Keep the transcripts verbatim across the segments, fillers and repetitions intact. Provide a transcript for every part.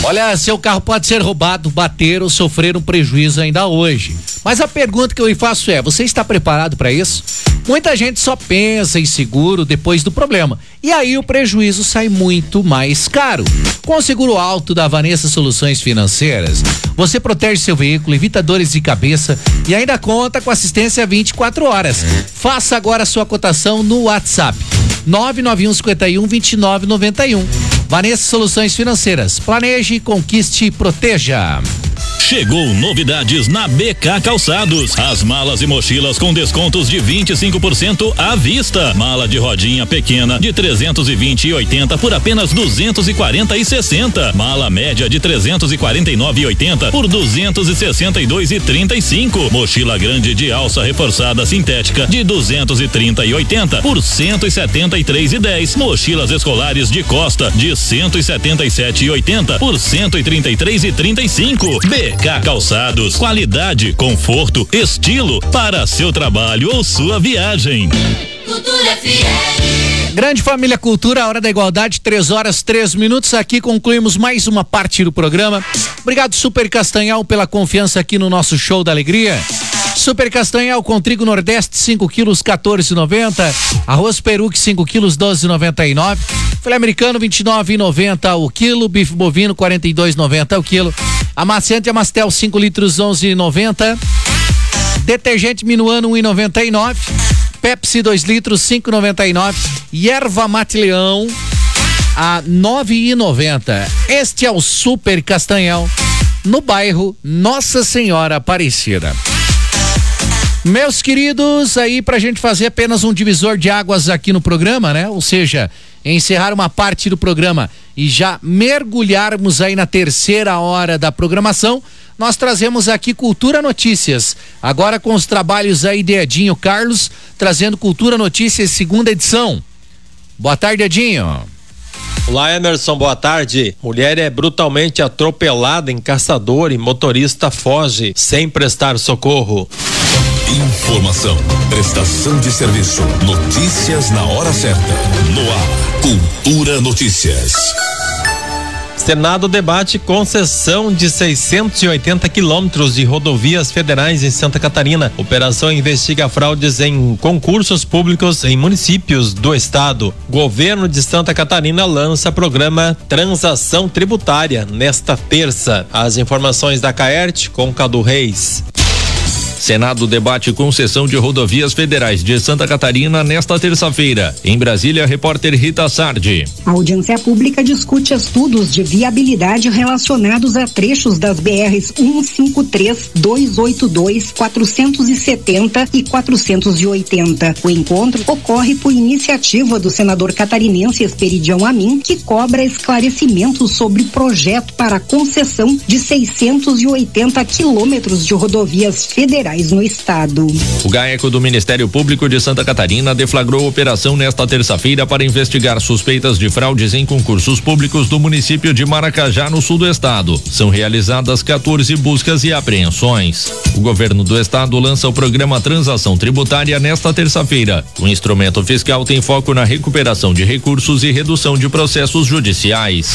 Olha, seu carro pode ser roubado, bater ou sofrer um prejuízo ainda hoje. Mas a pergunta que eu lhe faço é, você está preparado para isso? Muita gente só pensa em seguro depois do problema. E aí o prejuízo sai muito mais caro. Com o seguro alto da Vanessa Soluções Financeiras, você protege seu veículo, evita dores de cabeça e ainda conta com assistência vinte e quatro horas. Faça agora a sua cotação no WhatsApp. nove nove um cinco um, dois nove nove um. Vanessa Soluções Financeiras. Planeje, conquiste e proteja. Chegou novidades na B K Calçados. As malas e mochilas com descontos de vinte e cinco por cento à vista. Mala de rodinha pequena de trezentos e vinte e oitenta por apenas duzentos e quarenta e sessenta. Mala média de trezentos e quarenta e nove e oitenta por duzentos e sessenta e dois e trinta e cinco. Mochila grande de alça reforçada sintética de duzentos e trinta e oitenta por cento e setenta e três e dez. Mochilas escolares de costa de cento e setenta e sete e oitenta por cento e trinta e três e trinta e cinco. B K Calçados, qualidade, conforto, estilo para seu trabalho ou sua viagem. Cultura F M. Grande família Cultura, hora da igualdade, três horas, três minutos. Aqui concluímos mais uma parte do programa. Obrigado, Super Castanhal, pela confiança aqui no nosso show da alegria. Super Castanhal com trigo Nordeste, cinco quilos, quatorze e noventa. Arroz Peruque, cinco quilos, doze e noventa e nove. Filé americano, vinte e nove e noventa o quilo. Bife bovino, quarenta e dois e noventa o quilo. Amaciante Amastel, cinco litros, onze e noventa. Detergente Minuano, um e noventa e nove. Pepsi, dois litros, cinco e noventa e nove. E erva mate leão, a nove e noventa. Este é o Super Castanhal, no bairro Nossa Senhora Aparecida. Meus queridos, aí pra gente fazer apenas um divisor de águas aqui no programa, né? Ou seja, encerrar uma parte do programa e já mergulharmos aí na terceira hora da programação, nós trazemos aqui Cultura Notícias, agora com os trabalhos aí de Edinho Carlos, trazendo Cultura Notícias segunda edição. Boa tarde, Edinho. Olá, Emerson, boa tarde. Mulher é brutalmente atropelada em Caçador e motorista foge sem prestar socorro. Informação, prestação de serviço, notícias na hora certa. No ar, Cultura Notícias. Senado debate concessão de seiscentos e oitenta quilômetros de rodovias federais em Santa Catarina. Operação investiga fraudes em concursos públicos em municípios do estado. Governo de Santa Catarina lança programa Transação Tributária nesta terça. As informações da Caerte com Cadu Reis. Senado debate concessão de rodovias federais de Santa Catarina nesta terça-feira. Em Brasília, repórter Rita Sardi. A audiência pública discute estudos de viabilidade relacionados a trechos das B Rs cento e cinquenta e três, duzentos e oitenta e dois, quatrocentos e setenta e quatrocentos e oitenta. O encontro ocorre por iniciativa do senador catarinense Esperidião Amin, que cobra esclarecimentos sobre projeto para concessão de seiscentos e oitenta quilômetros de rodovias federais no estado. O GAECO do Ministério Público de Santa Catarina deflagrou operação nesta terça-feira para investigar suspeitas de fraudes em concursos públicos do município de Maracajá, no sul do estado. São realizadas quatorze buscas e apreensões. O governo do estado lança o programa Transação Tributária nesta terça-feira. O instrumento fiscal tem foco na recuperação de recursos e redução de processos judiciais.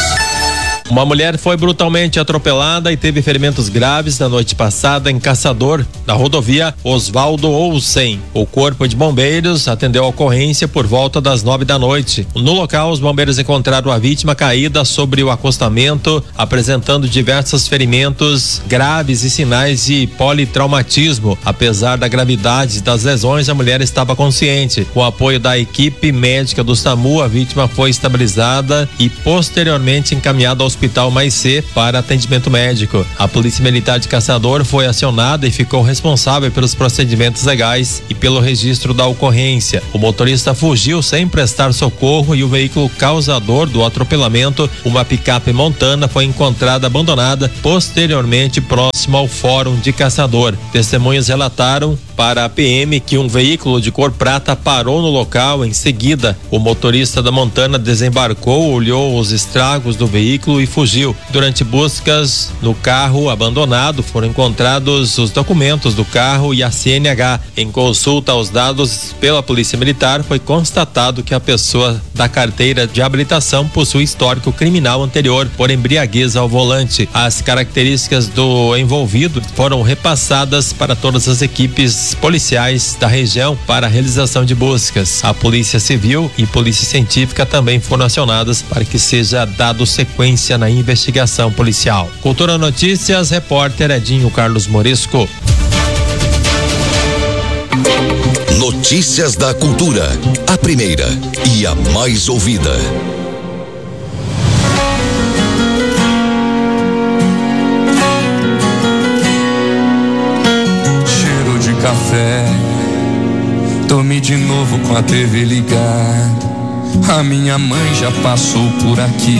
Uma mulher foi brutalmente atropelada e teve ferimentos graves na noite passada em Caçador, na rodovia Oswaldo Olsen. O corpo de bombeiros atendeu a ocorrência por volta das nove da noite. No local, os bombeiros encontraram a vítima caída sobre o acostamento, apresentando diversos ferimentos graves e sinais de politraumatismo. Apesar da gravidade das lesões, a mulher estava consciente. Com o apoio da equipe médica do SAMU, a vítima foi estabilizada e posteriormente encaminhada ao Hospital Maicê para atendimento médico. A Polícia Militar de Caçador foi acionada e ficou responsável pelos procedimentos legais e pelo registro da ocorrência. O motorista fugiu sem prestar socorro e o veículo causador do atropelamento, uma picape montana, foi encontrada abandonada posteriormente próximo ao Fórum de Caçador. Testemunhas relataram para a P M que um veículo de cor prata parou no local. Em seguida, o motorista da Montana desembarcou, olhou os estragos do veículo e fugiu. Durante buscas no carro abandonado, foram encontrados os documentos do carro e a C N H. Em consulta aos dados pela Polícia Militar, foi constatado que a pessoa da carteira de habilitação possui histórico criminal anterior por embriaguez ao volante. As características do envolvido foram repassadas para todas as equipes policiais da região para a realização de buscas. A Polícia Civil e Polícia Científica também foram acionadas para que seja dado sequência na investigação policial. Cultura Notícias, repórter Edinho Carlos Morisco. Notícias da Cultura, a primeira e a mais ouvida. Cheiro de café, tome de novo com a T V ligada. A minha mãe já passou por aqui,